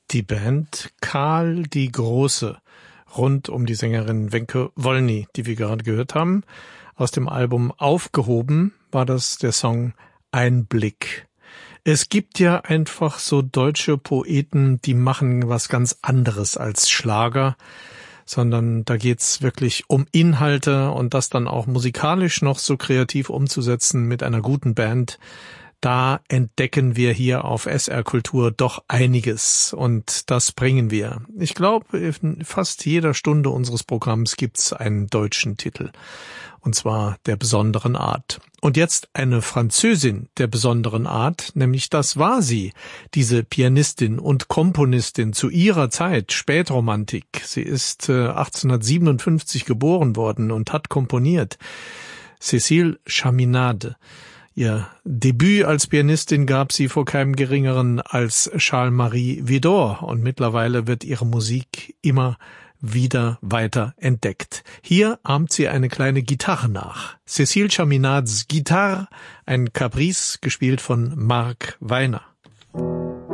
Die Band Karl die Große, rund um die Sängerin Wenke Wolny, die wir gerade gehört haben. Aus dem Album Aufgehoben war das der Song Ein Blick. Es gibt ja einfach so deutsche Poeten, die machen was ganz anderes als Schlager, sondern da geht's wirklich um Inhalte und das dann auch musikalisch noch so kreativ umzusetzen mit einer guten Band. Da entdecken wir hier auf SR Kultur doch einiges und das bringen wir. Ich glaube, in fast jeder Stunde unseres Programms gibt's einen deutschen Titel, und zwar der besonderen Art. Und jetzt eine Französin der besonderen Art, nämlich das war sie, diese Pianistin und Komponistin zu ihrer Zeit, Spätromantik. Sie ist 1857 geboren worden und hat komponiert. Cécile Chaminade. Ihr Debüt als Pianistin gab sie vor keinem Geringeren als Charles-Marie Widor und mittlerweile wird ihre Musik immer wieder weiter entdeckt. Hier ahmt sie eine kleine Gitarre nach. Cécile Chaminades Gitarre, ein Caprice, gespielt von Marc Weiner.